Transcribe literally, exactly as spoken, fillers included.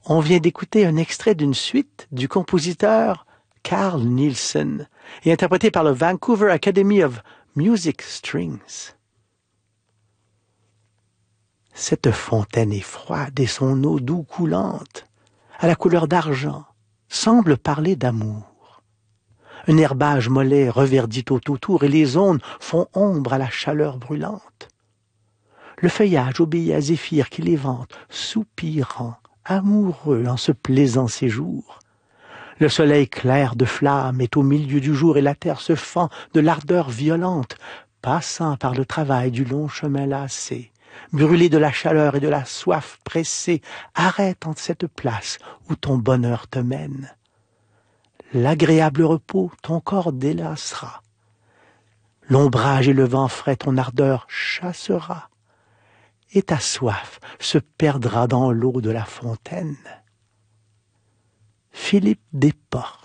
On vient d'écouter un extrait d'une suite du compositeur Carl Nielsen et interprété par le Vancouver Academy of Music Strings. Cette fontaine est froide et son eau doux coulante, à la couleur d'argent, semble parler d'amour. Un herbage mollet reverdit tout autour et les aunes font ombre à la chaleur brûlante. Le feuillage obéit à Zéphyr qui les vante, soupirant, amoureux en ce plaisant séjour. Le soleil clair de flamme est au milieu du jour et la terre se fend de l'ardeur violente, passant par le travail du long chemin lassé. Brûlé de la chaleur et de la soif pressée, arrête en cette place où ton bonheur te mène. L'agréable repos ton corps délassera. L'ombrage et le vent frais ton ardeur chassera. Et ta soif se perdra dans l'eau de la fontaine. Philippe Desportes.